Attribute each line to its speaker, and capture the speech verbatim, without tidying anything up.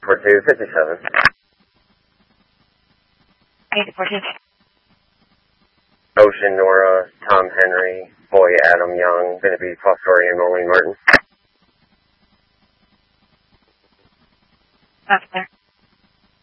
Speaker 1: four two fifty-seven.
Speaker 2: eight four two.
Speaker 1: Ocean, Nora, Tom Henry, Boy, Adam Young, going to be Fostoria and Noreen Martin.
Speaker 2: That's there.